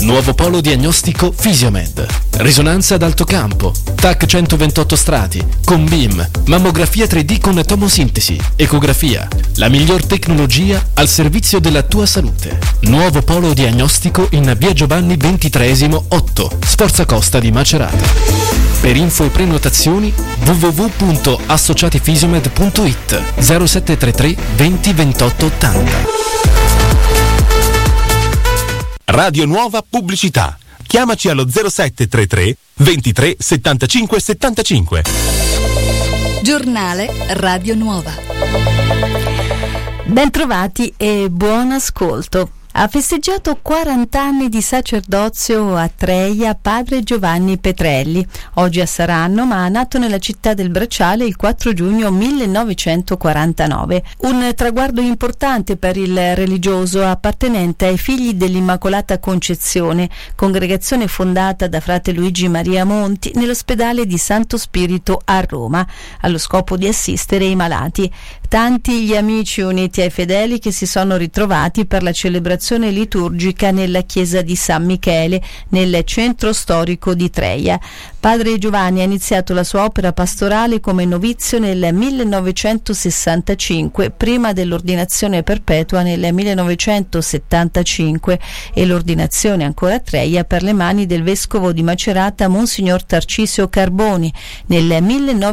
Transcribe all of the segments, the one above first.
Nuovo polo diagnostico Fisiomed. Risonanza ad alto campo, TAC 128 strati, con BIM, mammografia 3D con tomosintesi, ecografia. La miglior tecnologia al servizio della tua salute. Nuovo polo diagnostico in via Giovanni XXIII 8, Sforza Costa di Macerata. Per info e prenotazioni www.associatifisiomed.it 0733 20 28 80. Radio Nuova Pubblicità. Chiamaci allo 0733 23 75 75. Giornale Radio Nuova. Bentrovati e buon ascolto. Ha festeggiato 40 anni di sacerdozio a Treia padre Giovanni Petrelli, oggi a Saranno, ma nato nella città del Bracciale il 4 giugno 1949. Un traguardo importante per il religioso appartenente ai Figli dell'Immacolata Concezione, congregazione fondata da frate Luigi Maria Monti nell'ospedale di Santo Spirito a Roma, allo scopo di assistere i malati. Tanti gli amici uniti ai fedeli che si sono ritrovati per la celebrazione liturgica nella chiesa di San Michele, nel centro storico di Treia. Padre Giovanni ha iniziato la sua opera pastorale come novizio nel 1965, prima dell'ordinazione perpetua nel 1975 e l'ordinazione ancora a Treia per le mani del vescovo di Macerata Monsignor Tarcisio Carboni nel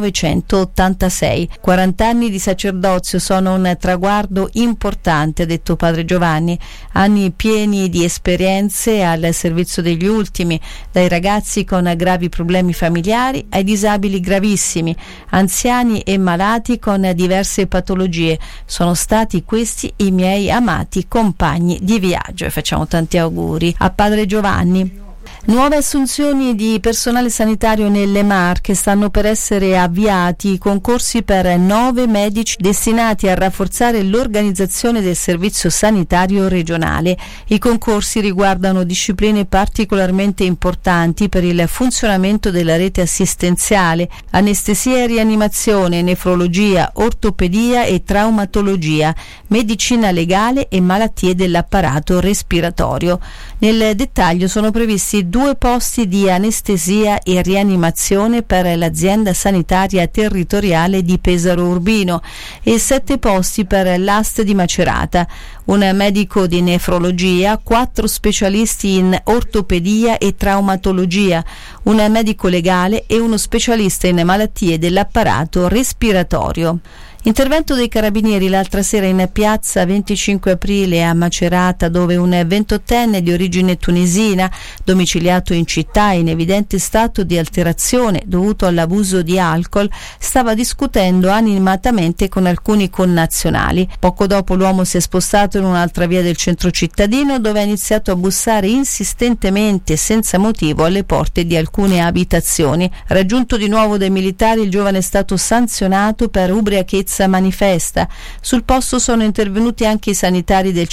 1986. 40 anni di sacerdozio sono un traguardo importante, ha detto Padre Giovanni, anni pieni di esperienze al servizio degli ultimi, dai ragazzi con gravi problemi familiari ai disabili gravissimi, anziani e malati con diverse patologie. Sono stati questi i miei amati compagni di viaggio e facciamo tanti auguri a Padre Giovanni. Nuove assunzioni di personale sanitario nelle Marche, stanno per essere avviati i concorsi per 9 medici destinati a rafforzare l'organizzazione del servizio sanitario regionale. I concorsi riguardano discipline particolarmente importanti per il funzionamento della rete assistenziale: anestesia e rianimazione, nefrologia, ortopedia e traumatologia, medicina legale e malattie dell'apparato respiratorio. Nel dettaglio sono previsti 2 posti di anestesia e rianimazione per l'azienda sanitaria territoriale di Pesaro Urbino e 7 posti per l'AST di Macerata, un medico di nefrologia, 4 specialisti in ortopedia e traumatologia, un medico legale e uno specialista in malattie dell'apparato respiratorio. Intervento dei carabinieri l'altra sera in piazza 25 aprile a Macerata, dove un 28enne di origine tunisina, domiciliato in città in evidente stato di alterazione dovuto all'abuso di alcol, stava discutendo animatamente con alcuni connazionali. Poco dopo l'uomo si è spostato in un'altra via del centro cittadino, dove ha iniziato a bussare insistentemente e senza motivo alle porte di alcune abitazioni. Raggiunto di nuovo dai militari, il giovane è stato sanzionato per ubriachezza manifesta. Sul posto sono intervenuti anche i sanitari del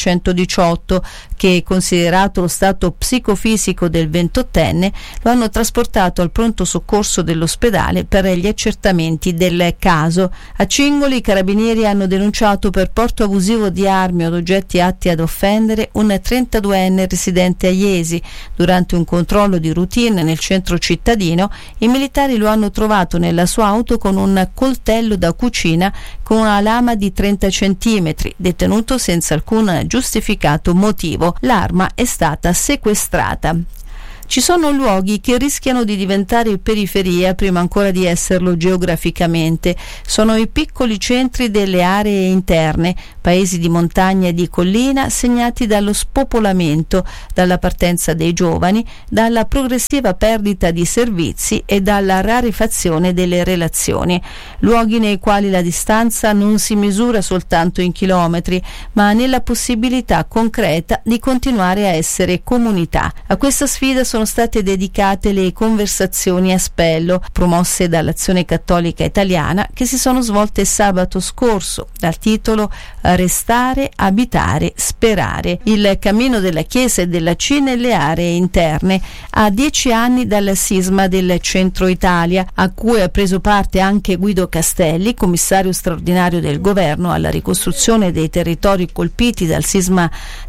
118 che, considerato lo stato psicofisico del 28enne, lo hanno trasportato al pronto soccorso dell'ospedale per gli accertamenti del caso. A Cingoli i carabinieri hanno denunciato per porto abusivo di armi o oggetti atti ad offendere un 32enne residente a Iesi. Durante un controllo di routine nel centro cittadino, i militari lo hanno trovato nella sua auto con un coltello da cucina con una lama di 30 centimetri, detenuto senza alcun giustificato motivo. L'arma è stata sequestrata. Ci sono luoghi che rischiano di diventare periferia prima ancora di esserlo geograficamente. Sono i piccoli centri delle aree interne, paesi di montagna e di collina segnati dallo spopolamento, dalla partenza dei giovani, dalla progressiva perdita di servizi e dalla rarefazione delle relazioni. Luoghi nei quali la distanza non si misura soltanto in chilometri, ma nella possibilità concreta di continuare a essere comunità. A questa sfida sono state dedicate le conversazioni a Spello, promosse dall'Azione Cattolica Italiana, che si sono svolte sabato scorso, dal titolo Restare, abitare, sperare. Il cammino della Chiesa e della C nelle aree interne, a 10 anni dal sisma del centro Italia, a cui ha preso parte anche Guido Castelli, commissario straordinario del governo alla ricostruzione dei territori colpiti dal sisma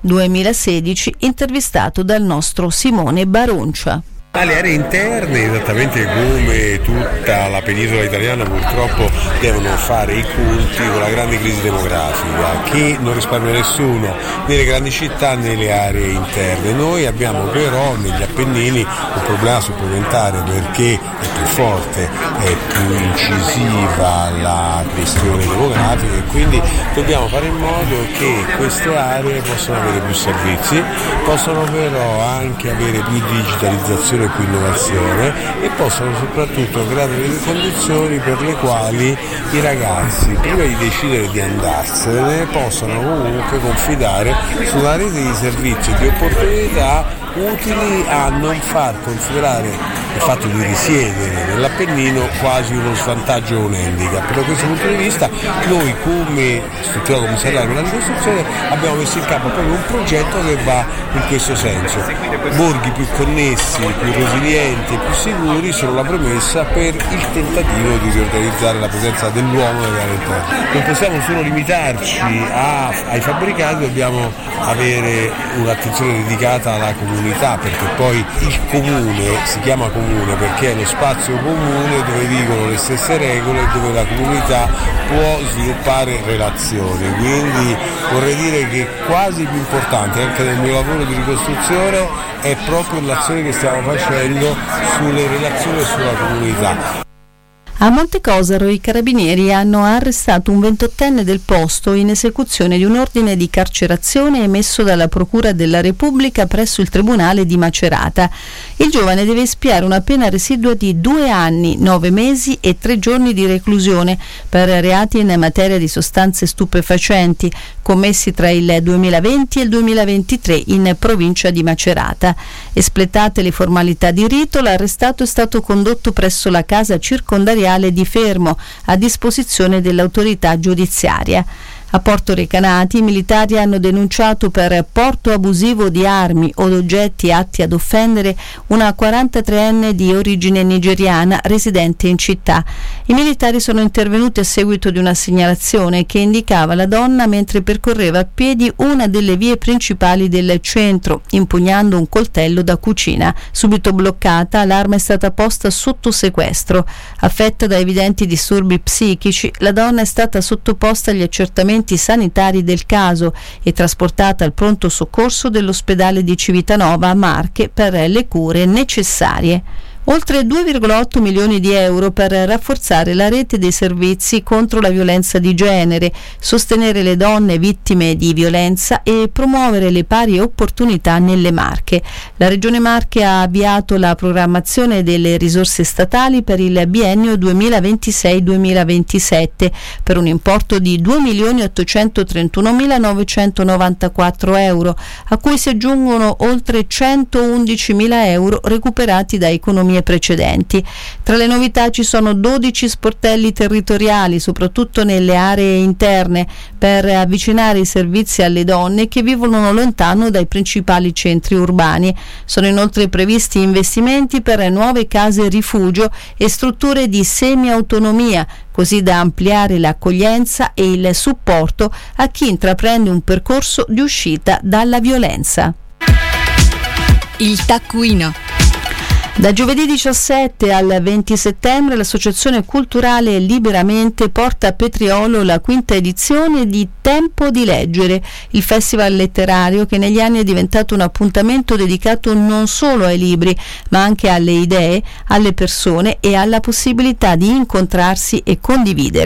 2016, intervistato dal nostro Simone Baroncia. Le aree interne, esattamente come tutta la penisola italiana, purtroppo devono fare i conti con la grande crisi demografica che non risparmia nessuno nelle grandi città né nelle aree interne. Noi abbiamo però negli Appennini un problema supplementare, perché è più forte, è più incisiva la questione demografica, e quindi dobbiamo fare in modo che queste aree possano avere più servizi, possano però anche avere più digitalizzazione, più innovazione, e possono soprattutto creare delle condizioni per le quali i ragazzi, prima di decidere di andarsene, possano comunque confidare su una rete di servizi e di opportunità utili a non far considerare il fatto di risiedere nell'Appennino quasi uno svantaggio o un handicap. Da questo punto di vista noi, come struttura commissariale per la ricostruzione, abbiamo messo in campo proprio un progetto che va in questo senso. Borghi più connessi, più resilienti, più sicuri sono la premessa per il tentativo di riorganizzare la presenza dell'uomo nelle aree interne. Non possiamo solo limitarci ai fabbricati, dobbiamo avere un'attenzione dedicata alla comunità, perché poi il comune si chiama comune perché è lo spazio comune dove vigono le stesse regole e dove la comunità può sviluppare relazioni. Quindi vorrei dire che quasi più importante anche nel mio lavoro di ricostruzione è proprio l'azione che stiamo facendo sulle relazioni e sulla comunità. A Montecosaro i carabinieri hanno arrestato un 28enne del posto in esecuzione di un ordine di carcerazione emesso dalla Procura della Repubblica presso il Tribunale di Macerata. Il giovane deve espiare una pena residua di 2 anni, 9 mesi e 3 giorni di reclusione per reati in materia di sostanze stupefacenti commessi tra il 2020 e il 2023 in provincia di Macerata. Espletate le formalità di rito, l'arrestato è stato condotto presso la casa circondariale di Fermo a disposizione dell'autorità giudiziaria. A Porto Recanati i militari hanno denunciato per porto abusivo di armi o oggetti atti ad offendere una 43enne di origine nigeriana residente in città. I militari sono intervenuti a seguito di una segnalazione che indicava la donna mentre percorreva a piedi una delle vie principali del centro, impugnando un coltello da cucina. Subito bloccata, l'arma è stata posta sotto sequestro. Affetta da evidenti disturbi psichici, la donna è stata sottoposta agli accertamenti sanitari del caso e trasportata al pronto soccorso dell'ospedale di Civitanova a Marche per le cure necessarie. Oltre 2,8 milioni di euro per rafforzare la rete dei servizi contro la violenza di genere, sostenere le donne vittime di violenza e promuovere le pari opportunità nelle Marche. La Regione Marche ha avviato la programmazione delle risorse statali per il biennio 2026-2027 per un importo di 2.831.994 euro, a cui si aggiungono oltre 111.000 euro recuperati da economie precedenti. Tra le novità ci sono 12 sportelli territoriali, soprattutto nelle aree interne, per avvicinare i servizi alle donne che vivono lontano dai principali centri urbani. Sono inoltre previsti investimenti per nuove case rifugio e strutture di semi-autonomia, così da ampliare l'accoglienza e il supporto a chi intraprende un percorso di uscita dalla violenza. Il taccuino. Da giovedì 17 al 20 settembre l'Associazione Culturale Liberamente porta a Petriolo la 5ª edizione di Tempo di Leggere, il festival letterario che negli anni è diventato un appuntamento dedicato non solo ai libri, ma anche alle idee, alle persone e alla possibilità di incontrarsi e condividere.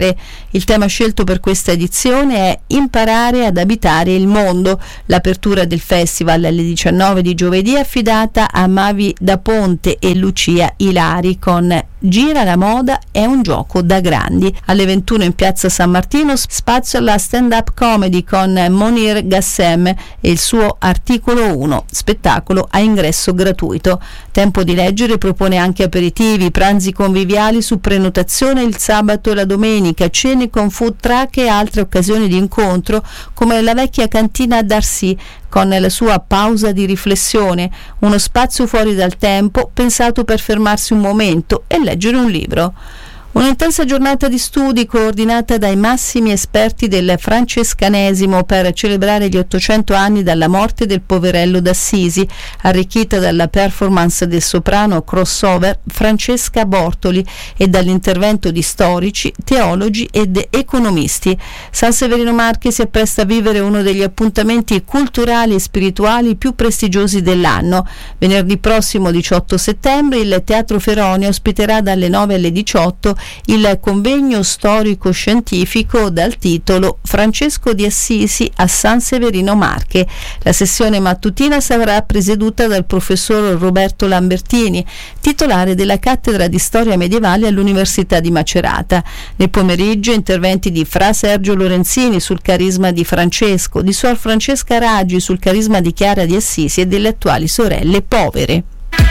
Il tema scelto per questa edizione è Imparare ad abitare il mondo. L'apertura del festival alle 19 di giovedì è affidata a Mavi da Ponte e Lucia Ilari con Gira la moda è un gioco da grandi. Alle 21 in piazza San Martino spazio alla stand-up comedy con Monir Gassem e il suo Articolo 1, spettacolo a ingresso gratuito. Tempo di Leggere propone anche aperitivi, pranzi conviviali su prenotazione il sabato e la domenica, cene con food truck e altre occasioni di incontro come la vecchia cantina d'Arcy con la sua pausa di riflessione, uno spazio fuori dal tempo pensato per fermarsi un momento e leggere un libro. Un'intensa giornata di studi coordinata dai massimi esperti del francescanesimo per celebrare gli 800 anni dalla morte del poverello d'Assisi, arricchita dalla performance del soprano crossover Francesca Bortoli e dall'intervento di storici, teologi ed economisti. San Severino Marche si appresta a vivere uno degli appuntamenti culturali e spirituali più prestigiosi dell'anno. Venerdì prossimo 18 settembre il Teatro Feronia ospiterà dalle 9 alle 18 il convegno storico-scientifico dal titolo Francesco di Assisi a San Severino Marche. La sessione mattutina sarà presieduta dal professor Roberto Lambertini, titolare della cattedra di storia medievale all'Università di Macerata. Nel pomeriggio interventi di Fra Sergio Lorenzini sul carisma di Francesco, di Suor Francesca Raggi sul carisma di Chiara di Assisi e delle attuali sorelle povere.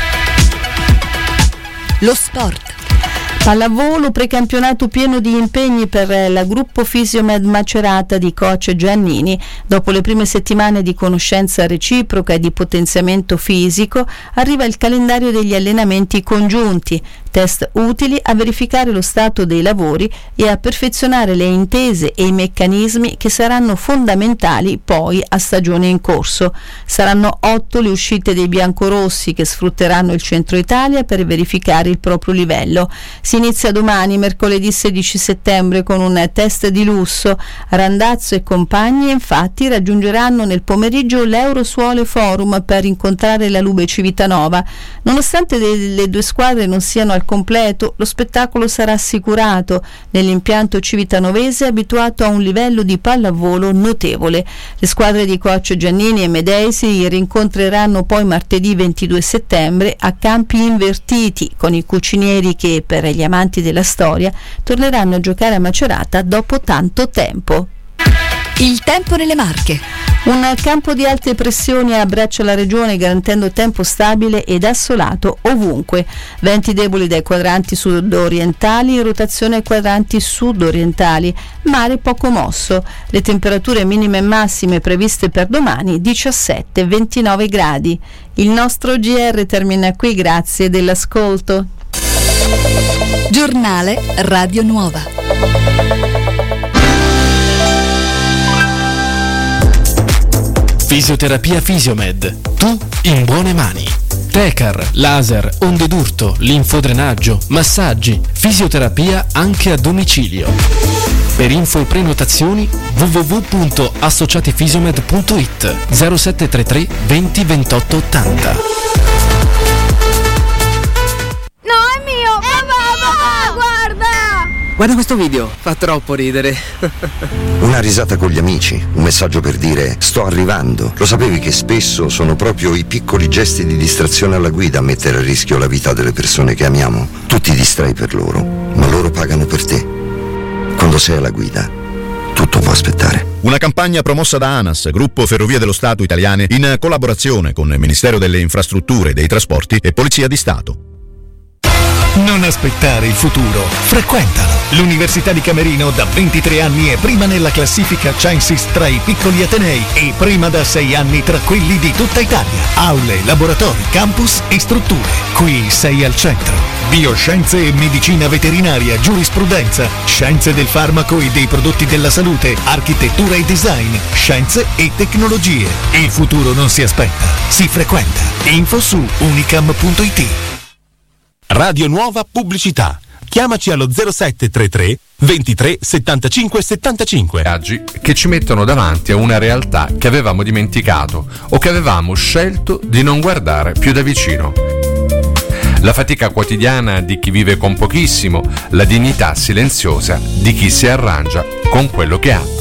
Lo sport. Pallavolo, precampionato pieno di impegni per la gruppo Fisiomed Macerata di coach Giannini. Dopo le prime settimane di conoscenza reciproca e di potenziamento fisico, arriva il calendario degli allenamenti congiunti, test utili a verificare lo stato dei lavori e a perfezionare le intese e i meccanismi che saranno fondamentali poi a stagione in corso. Saranno 8 le uscite dei biancorossi che sfrutteranno il centro Italia per verificare il proprio livello. Si inizia domani, mercoledì 16 settembre, con un test di lusso. Randazzo e compagni infatti raggiungeranno nel pomeriggio l'Eurosuole Forum per incontrare la Lube Civitanova. Nonostante le due squadre non siano al completo, lo spettacolo sarà assicurato nell'impianto civitanovese abituato a un livello di pallavolo notevole. Le squadre di coach Giannini e Medei si rincontreranno poi martedì 22 settembre a campi invertiti con i cucinieri che, per gli amanti della storia, torneranno a giocare a Macerata dopo tanto tempo. Il tempo nelle Marche. Un campo di alte pressioni abbraccia la regione garantendo tempo stabile ed assolato ovunque. Venti deboli dai quadranti sud-orientali in rotazione ai quadranti sud-orientali. Mare poco mosso. Le temperature minime e massime previste per domani 17-29 gradi. Il nostro GR termina qui, grazie dell'ascolto. Giornale Radio Nuova. Fisioterapia Fisiomed. Tu in buone mani. Tecar, laser, onde d'urto, linfodrenaggio, massaggi, fisioterapia anche a domicilio. Per info e prenotazioni www.associatifisiomed.it 0733 20 28 80. Guarda questo video, fa troppo ridere. Una risata con gli amici, un messaggio per dire sto arrivando. Lo sapevi che spesso sono proprio i piccoli gesti di distrazione alla guida a mettere a rischio la vita delle persone che amiamo? Tu ti distrai per loro, ma loro pagano per te. Quando sei alla guida, tutto può aspettare. Una campagna promossa da ANAS, Gruppo Ferrovie dello Stato Italiane, in collaborazione con il Ministero delle Infrastrutture e dei Trasporti e Polizia di Stato. Non aspettare il futuro, frequentalo. L'Università di Camerino da 23 anni è prima nella classifica Censis tra i piccoli atenei e prima da 6 anni tra quelli di tutta Italia. Aule, laboratori, campus e strutture. Qui sei al centro. Bioscienze e medicina veterinaria, giurisprudenza, scienze del farmaco e dei prodotti della salute, architettura e design, scienze e tecnologie. Il futuro non si aspetta, si frequenta. Info su unicam.it. Radio Nuova Pubblicità. Chiamaci allo 0733 23 75 75. Viaggi che ci mettono davanti a una realtà che avevamo dimenticato o che avevamo scelto di non guardare più da vicino. la fatica quotidiana di chi vive con pochissimo, la dignità silenziosa di chi si arrangia con quello che ha.